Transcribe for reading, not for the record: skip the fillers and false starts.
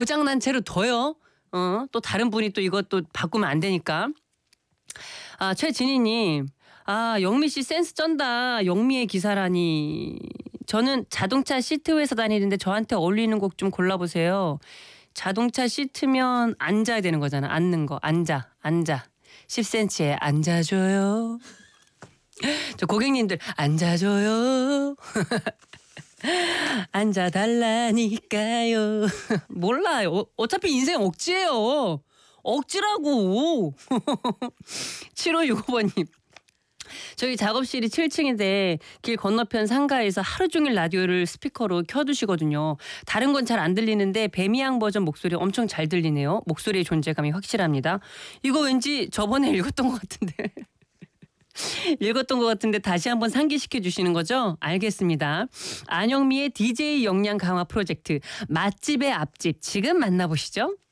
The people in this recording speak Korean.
고장난 채로 둬요. 또 다른 분이 또 이것도 바꾸면 안 되니까. 최진희님. 영미 씨 센스 쩐다. 영미의 기사라니. 저는 자동차 시트에서 다니는데 저한테 어울리는 곡 좀 골라보세요. 자동차 시트면 앉아야 되는 거잖아. 앉는 거. 앉아. 10cm에 앉아줘요. 저 고객님들 앉아줘요. 앉아달라니까요. 몰라요. 어차피 인생 억지예요. 억지라고. 7565번님. 저희 작업실이 7층인데 길 건너편 상가에서 하루 종일 라디오를 스피커로 켜두시거든요. 다른 건 잘 안 들리는데 배미양 버전 목소리 엄청 잘 들리네요. 목소리의 존재감이 확실합니다. 이거 왠지 저번에 읽었던 것 같은데. 읽었던 것 같은데 다시 한번 상기시켜 주시는 거죠? 알겠습니다. 안영미의 DJ 역량 강화 프로젝트 맛집의 앞집 지금 만나보시죠.